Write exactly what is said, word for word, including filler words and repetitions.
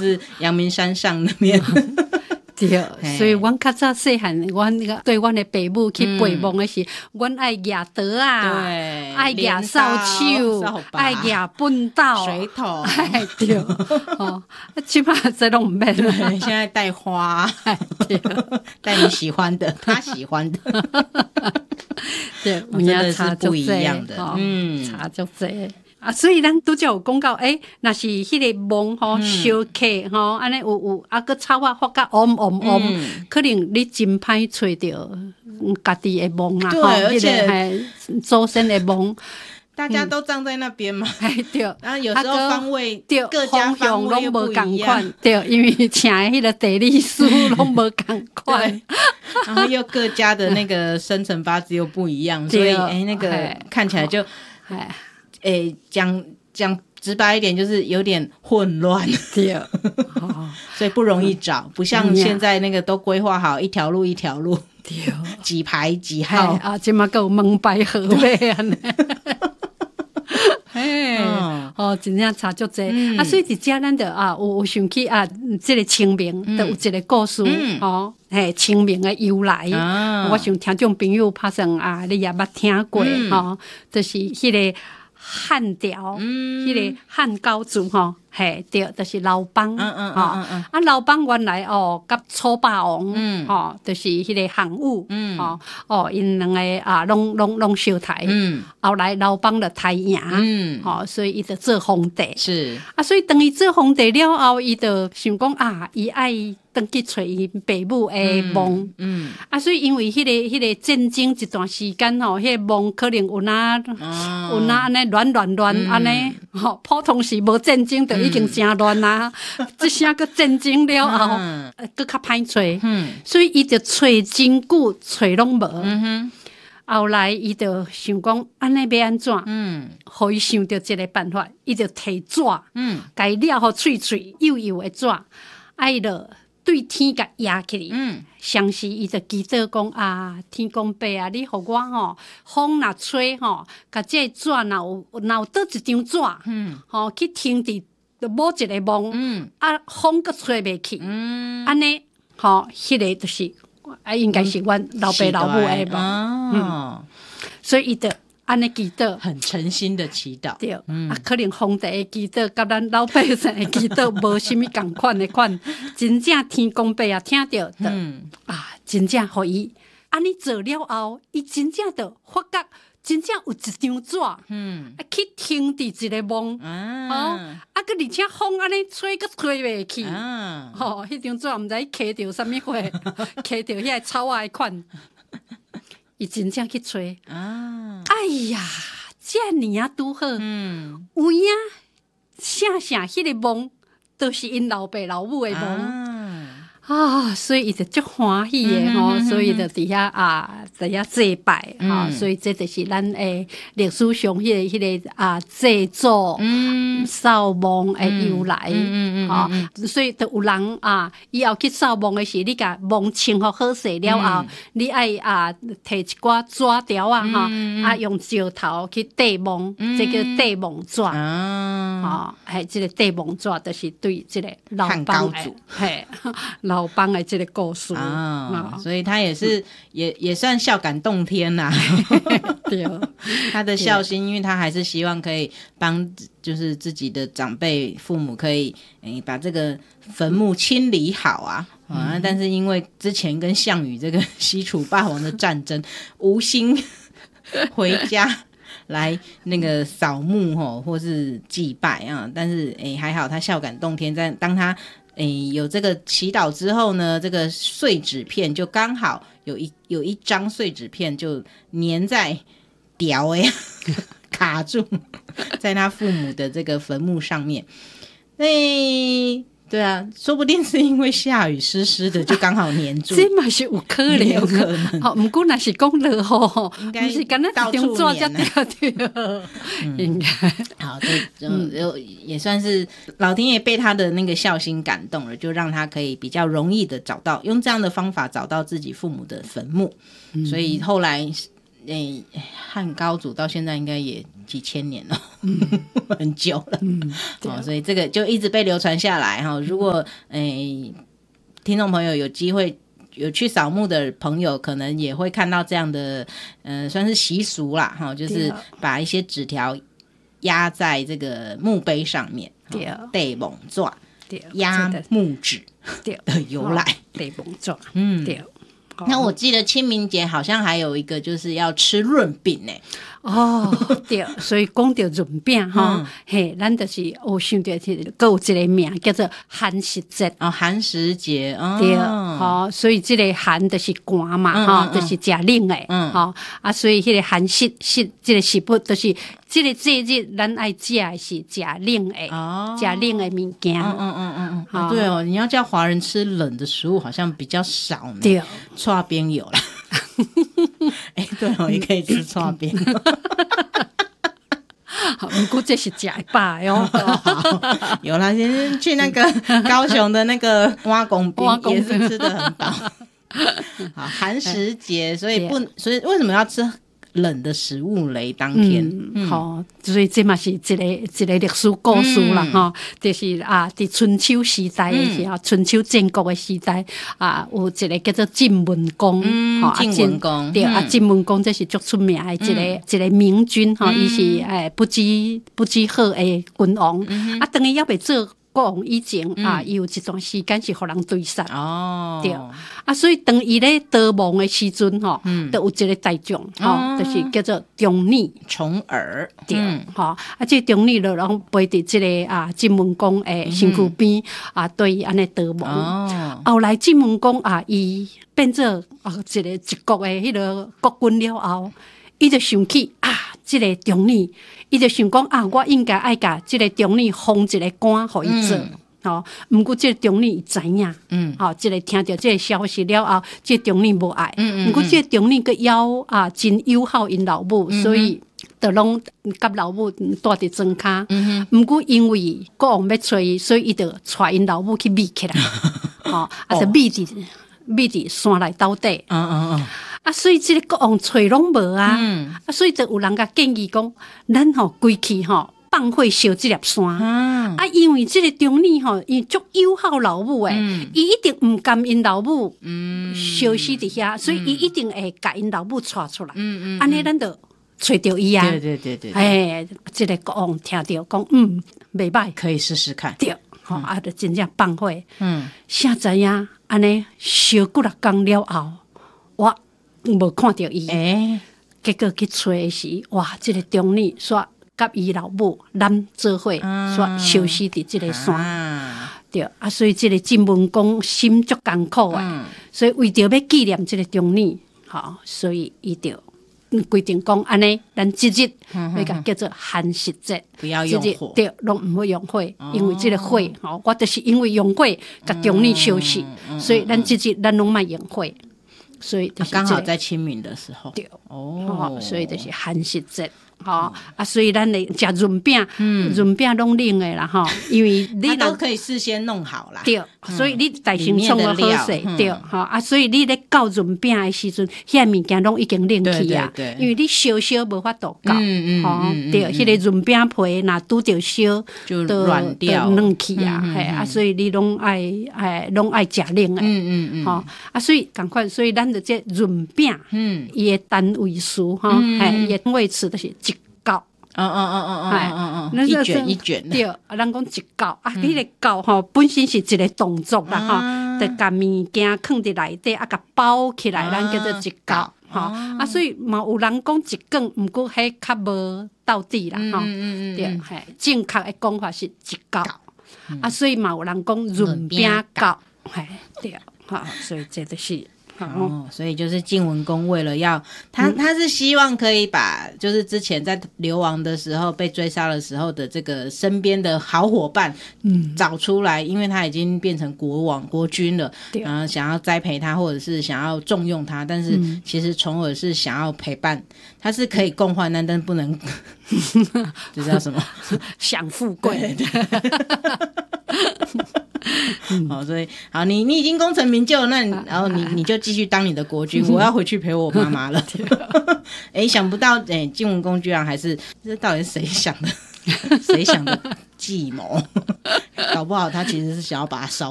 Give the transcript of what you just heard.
是阳明山上那边。 对，所以阮较早细汉，阮那个对阮的父母去陪梦的是，阮、嗯、爱举刀啊， 对， 爱举扫帚，爱举粪斗、 水桶， 哎对，哦，起码这拢唔免了。 现在带花，对，带你喜欢的，他喜欢的， 对， 真的是不一样的， 哦、 嗯， 差足济。啊，所以咱拄则有讲到，诶、欸，若是迄个梦吼烧起吼，安尼有有啊个草啊发甲嗡嗡嗡，可能你真歹找着家己的梦啦， 对，而且祖先的梦。 大家都站在那边嘛， 哎、嗯、对， 然后有时候方位对， 各家方位又不一样， 对，因为请迄个地理师拢无共款， 然后又各家的那个生辰八字又不一样，所以哎、欸，那个看起来就哎。诶，讲讲直白一点，就是有点混乱， 对， 所以不容易找，不像现在那个都规划好一条路一条路， 对， 几排几号啊，今嘛有门牌号码安嘿，哦，真正差足济、嗯、啊！所以伫遮咱着啊，有有想起啊，即、这个清明，着、嗯、有一个故事、嗯、哦，嘿，清明的由来，啊、我想听众朋友拍算啊，你也捌听过、嗯、哦，就是迄、那个。汉朝，嗯，迄、那个汉高祖吼，嘿，对，就是刘邦，嗯嗯嗯嗯，啊，刘邦原来哦，甲楚霸王，嗯，吼，就是迄个项羽，嗯，吼，哦，因两个啊，拢拢拢相台，嗯，后来刘邦就台赢，嗯，吼，所以伊就做皇帝， 是， 啊，所以等伊做皇帝了后，伊就想讲啊，伊爱。登去找伊爸母的梦、嗯嗯，啊，所以因为迄、那个迄、那个战争一段时间吼，迄、那個梦可能有哪、哦、有哪安尼乱乱乱安尼，吼，普通时无战争就已經真亂啦，即聲個戰爭了後，嗯，佫較歹找，嗯，所以伊就找真久，找攏無，嗯哼，後來伊就想講安尼要安怎，嗯，互伊想到一個辦法，伊就摕紙，嗯，甲伊了互脆脆幼幼的紙，啊伊就。对天甲壓起嚟，嗯，相時伊就祈禱講啊，天公伯啊，你互我吼風若吹吼，甲這個紙若有若有倒一張紙，嗯，吼、哦、去停佇某一個夢，嗯，啊風閣吹袂去，嗯，安尼吼，迄、那個就是啊，應該是阮老爸老母的夢，嗯，嗯所以伊就。安尼祈禱， 很誠心的祈禱。 對，嗯、啊，可能皇帝的祈禱甲咱老百姓的祈禱無啥物共款的款，真正天公伯啊聽到的、嗯，啊，真正互伊安尼做了後，伊真正的發覺，真正有一張紙，嗯，啊，去停佇一個夢，啊，哦、啊，個而且風安尼吹閣吹袂去，啊，吼、哦，迄張紙毋知刻着啥物貨，刻着遐草仔的款。伊真正去吹啊！哎呀，遮年啊拄好，嗯，有影寫寫迄個夢，都是因老爸老母的夢。啊啊，所以伊就足歡喜的吼、嗯，所以就佇遐啊，佇遐祭拜哈、嗯啊，所以這就是咱誒歷史上迄、那個迄、那個啊祭祖、嗯、掃墓誒由來，嗯嗯嗯哈、嗯嗯，所以就有人啊，以後去掃墓的時，你甲墓清好好勢了後，嗯、你愛啊摕一寡紙條啊哈、嗯，啊用石頭去塊墓，嗯、這個塊墓紙啊，係這個塊墓紙，就是對這個老邦誒，嘿。老邦的這個故事啊、哦，所以他也是、嗯、也也算孝感動天啦。 對， 他的孝心，因為他還是希望可以幫，就是自己的長輩父母可以誒把這個墳墓清理好啊。嗯、啊，但是因為之前跟項羽這個西楚霸王的戰爭，無心回家來那個掃墓吼，或是祭拜啊。但是誒還好，他孝感動天，在當他。誒，有這個祈禱之後呢，這個碎紙片就剛好有一有一張碎紙片就粘在屌誒卡住在他父母的這個墳墓上面。誒，對啊，說不定是因為下雨濕濕的就剛好粘住。 這嘛是有可能， 有可能。 好，不過那是講了吼， 應該是到處粘的。應該好，就就也算是老天爺被他的那個孝心感動了，就讓他可以比較容易的找到，用這樣的方法找到自己父母的墳墓。嗯、所以後來诶、欸，汉高祖到现在应该也几千年了，嗯、很久了，嗯，哦，所以这个就一直被流传下来哈。如果诶、欸、听众朋友有机会有去扫墓的朋友，可能也会看到这样的，呃，算是习俗啦哈，就是把一些纸条压在这个墓碑上面，对，地蒙纸，压木纸的由来， 地蒙纸， 嗯，对。那我记得清明节好像还有一个就是要吃润饼呢。 哦，对，所以讲到润饼哈，嘿，咱就是有想到是，还有一个名叫做寒食节哦，寒食节哦， 对，好、哦，所以这个寒就是寒嘛，哈、嗯嗯，就是食冷的，嗯，好、哦、啊，所以迄个寒食食这个食物就是这个节日，咱爱食的是食冷的，哦，食冷的物件， 嗯嗯嗯嗯嗯，对哦，你要叫华人吃冷的食物好像比较少呢， 对， 剉冰有啦。哎、欸，对哦，也可以吃剉冰。 好，不过这是假吧哟。 有啦，先生去那个高雄的那个挖公冰也是吃得很饱。好，寒食节，所以不，所以为什么要吃冷的食物嘞？当天， 嗯，好、嗯哦，所以这嘛是一个一个历史故事啦，哈、嗯，就是啊，在春秋时代的时候，嗯、春秋战国的时代啊，有一个叫做晋文公， 嗯，哦、晋文公， 对、嗯、啊，晋文公这是足出名的一个、嗯、一个明君，哈、哦，伊、嗯、是诶不知不知好的君王，嗯、啊，等于要被做。国王以前、嗯、啊，伊有一段时间是互人追杀，哦，对，啊，所以当伊咧逃亡的时阵，吼、嗯，都有一个大将，吼、哦，就是叫做重耳， 重耳， 对，吼、嗯，啊，这重耳就拢陪伫这个啊晋文公诶身躯边、嗯、啊，对伊安尼逃亡，哦，後來晋文公啊，伊變做啊一個一國的迄個國君了後，伊就想起啊，這個重耳。伊就想講啊，我應該愛甲即個重耳封一個官，互伊做。吼、嗯，毋過即個重耳伊知影，嗯，吼、哦，即、這個聽到即個消息了後，即、這個重耳無愛，嗯嗯，毋過即個重耳佮邀啊真友好因老母，嗯、所以就攏甲老母帶佇莊骹。嗯毋過因為國王要找伊，所以伊就帶因老母去密起來，吼、哦，啊就密佇密佇山內斗底。嗯嗯嗯。啊，所以即個國王找攏無啊，嗯、啊，所以就有人甲建議講，咱吼規氣吼放火燒即粒山，嗯、啊，因為即個重耳吼，伊足友好老母誒，伊、嗯、一定毋甘因老母燒死佇遐，所以伊一定會甲因老母帶出來，嗯嗯，安尼咱就找着伊啊， 對對對對， 哎，即、這個國王聽到講，嗯，袂歹， 可以試試看， 對，吼、嗯，啊，就真正放火，嗯，啥知影安尼燒幾六工了後，我。無看到伊，欸、結果去找時，哇！即、這個重耳煞甲伊老母攬做伙，煞燒死佇即個山，啊對啊，所以即個晉文公心足艱苦誒，嗯、所以為着要紀念即個重耳，吼，所以伊就規定講安尼，咱即日要甲叫做寒食節， 不要用火， 對，攏毋好用火，哦、因為即個火，吼，我就是因為用火甲重耳燒死，嗯嗯、所以咱即日咱攏莫用火。所以就是、這個啊、剛好在清明的時候，對哦，所以就是寒食節，吼、嗯、啊，所以咱嚟食潤餅，潤餅攏冷的啦，吼，因為你都可以事先弄好啦， 對，嗯、所以你大先創個好勢，嗯、對，吼啊，所以你咧搞潤餅的時陣，遐物件攏已經冷去啊，對對對，因為你燒燒無法度搞，嗯嗯，吼，對，迄個潤餅皮若拄着燒就軟掉， 冷去啊，係啊，所以你攏愛誒攏愛食冷的，嗯嗯嗯，吼啊，所以趕快，所以咱。即潤餅，嗯，伊個單位數哈，係伊個位詞都是一角， 嗯嗯嗯嗯嗯嗯嗯，一卷一卷， 對，啊，咱講一角啊，迄個角吼本身是一個動作啦哈，就甲物件放佇內底，啊，甲包起來，咱叫做一角，吼，啊，所以嘛有人講一卷，毋過迄較無到底啦，哈，對，係正確的講法是一角，啊，所以嘛有人講潤餅角，係對，哈，所以這就是。 哦，所以就是晉文公為了要他，他是希望可以把就是之前在流亡的時候被追殺的時候的這個身邊的好夥伴，嗯，找出來，因為他已經變成國王國君了，然後想要栽培他，或者是想要重用他，但是其實重耳是想要陪伴，他是可以共患難，但不能，這叫什麼？ 享富貴。 嗯、哦，所以好，你你已经功成名就了，那你、啊、然后你你就继续当你的国君，我要回去陪我妈妈了。哎，想不到哎，晋文公居然还是这到底是谁想的？谁想的计谋？搞不好他其实是想要把它烧